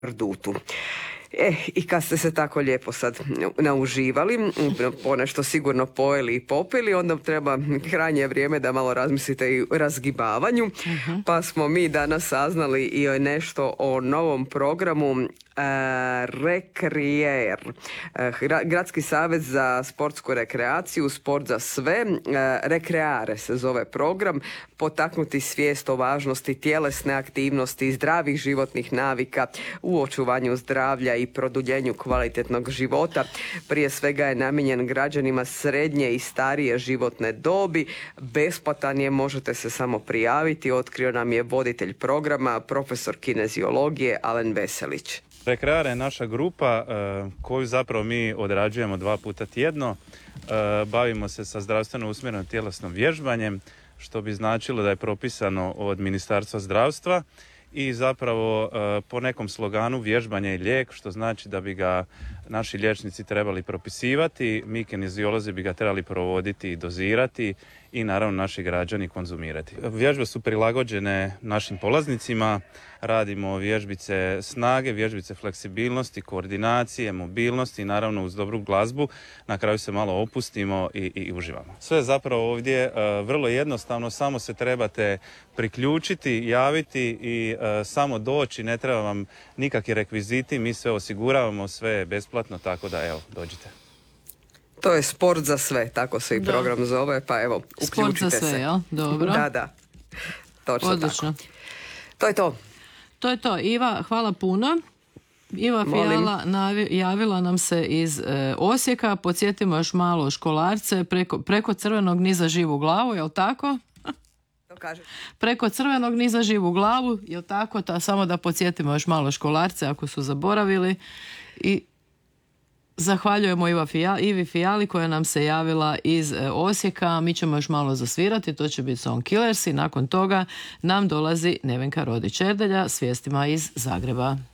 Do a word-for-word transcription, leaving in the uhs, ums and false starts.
Rdutu. E, i kad ste se tako lijepo sad nauživali, ponešto sigurno pojeli i popili, onda treba krajnje vrijeme da malo razmislite i o razgibavanju. Uh-huh. Pa smo mi danas saznali i nešto o novom programu uh, Rekrijer. Uh, Gradski savez za sportsku rekreaciju, sport za sve, uh, Rekreare se zove program, potaknuti svijest o važnosti tjelesne aktivnosti, zdravih životnih navika u očuvanju zdravlja i produljenju kvalitetnog života. Prije svega je namijenjen građanima srednje i starije životne dobi. Besplatan je, možete se samo prijaviti. Otkrio nam je voditelj programa, profesor kineziologije Alen Veselić. Rekreare je naša grupa koju zapravo mi odrađujemo dva puta tjedno. Bavimo se sa zdravstveno usmjerenom tjelesnom vježbanjem, što bi značilo da je propisano od Ministarstva zdravstva. I zapravo po nekom sloganu vježbanje je lijek, što znači da bi ga naši liječnici trebali propisivati, mi kineziolozi bi ga trebali provoditi i dozirati i naravno naši građani konzumirati. Vježbe su prilagođene našim polaznicima, radimo vježbice snage, vježbice fleksibilnosti, koordinacije, mobilnosti i naravno uz dobru glazbu na kraju se malo opustimo i, i uživamo. Sve je zapravo ovdje uh, vrlo jednostavno, samo se trebate priključiti, javiti i uh, samo doći, ne treba vam nikakvi rekviziti, mi sve osiguravamo, sve je besplatno, tako da evo, dođite. To je sport za sve, tako se i da. Program zove, pa evo, uključite se. Sport za sve, jel? Dobro. Da, da. Točno odlično. Tako. To je to. To je to. Iva, hvala puno. Iva Fijala navi, javila nam se iz e, Osijeka. Podsjetimo još malo školarce preko, preko crvenog niza živu glavu, jel tako? To kaže. Preko crvenog niza živu glavu, jel tako? Ta, samo da podsjetimo još malo školarce ako su zaboravili. I zahvaljujemo Iva Fija, Ivi Fijali koja nam se javila iz e, Osijeka. Mi ćemo još malo zasvirati, to će biti Song Killers i nakon toga nam dolazi Nevenka Rodić-Erdelja s vijestima iz Zagreba.